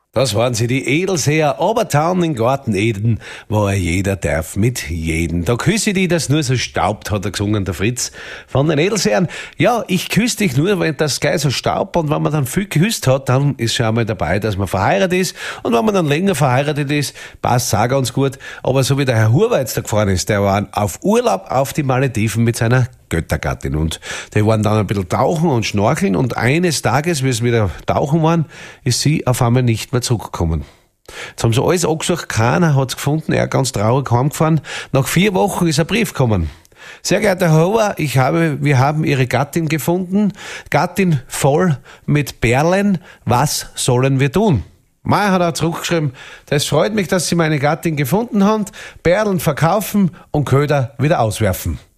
Das waren sie, die Edelseher Obertaun in Garten Eden, wo jeder darf mit jedem. Da küsse die, das nur so staubt, hat er gesungen, der Fritz von den Edelseern. Ja, ich küsse dich nur, wenn das Geil so staubt, und wenn man dann viel geküsst hat, dann ist schon einmal dabei, dass man verheiratet ist, und wenn man dann länger verheiratet ist, passt es auch ganz gut. Aber so wie der Herr Huber jetzt da gefahren ist, der war auf Urlaub auf die Malediven mit seiner Göttergattin, und die waren dann ein bisschen tauchen und schnorcheln, und eines Tages, wie sie wieder tauchen waren, ist sie auf einmal nicht mehr zurückgekommen. Jetzt haben sie alles angesucht, keiner hat's gefunden, er ganz traurig heimgefahren. Nach 4 Wochen ist ein Brief gekommen. Sehr geehrter Herr Huber, wir haben Ihre Gattin gefunden, Gattin voll mit Perlen, was sollen wir tun? Meier hat auch zurückgeschrieben, das freut mich, dass Sie meine Gattin gefunden haben, Perlen verkaufen und Köder wieder auswerfen.